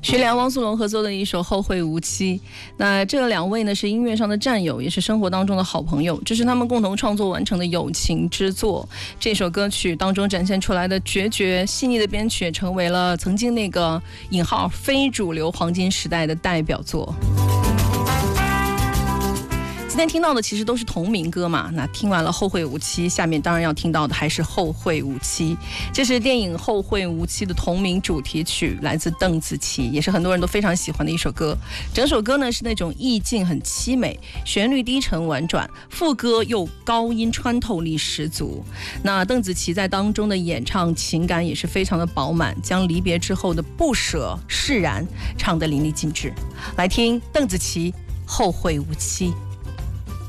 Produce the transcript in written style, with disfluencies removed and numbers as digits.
徐良、汪苏泷合作的一首《后会无期》。那这两位呢是音乐上的战友，也是生活当中的好朋友，这是他们共同创作完成的友情之作。这首歌曲当中展现出来的决绝细腻的编曲，成为了曾经那个引号非主流黄金时代的代表作。今天听到的其实都是同名歌嘛，那听完了《后会无期》，下面当然要听到的还是《后会无期》。这是电影《后会无期》的同名主题曲，来自邓紫棋，也是很多人都非常喜欢的一首歌。整首歌呢是那种意境很凄美，旋律低沉婉转，副歌又高音穿透力十足。那邓紫棋在当中的演唱情感也是非常的饱满，将离别之后的不舍释然唱得淋漓尽致。来听邓紫棋《后会无期》。